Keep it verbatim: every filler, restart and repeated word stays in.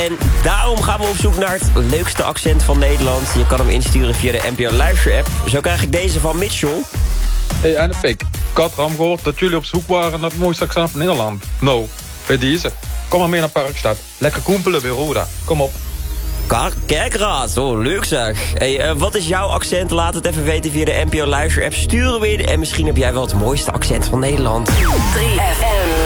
En daarom gaan we op zoek naar het leukste accent van Nederland. Je kan hem insturen via de N P O Luister app. Zo krijg ik deze van Mitchell. Hey Annepik, ik had erom gehoord dat jullie op zoek waren naar het mooiste accent van Nederland. Nou, bij deze. Kom maar mee naar Parkstad. Lekker koempelen bij Roda. Kom op. Kerkraad, oh leuk zeg. Hey, uh, wat is jouw accent? Laat het even weten via de N P O Luister app. Sturen we in en misschien heb jij wel het mooiste accent van Nederland. drie F M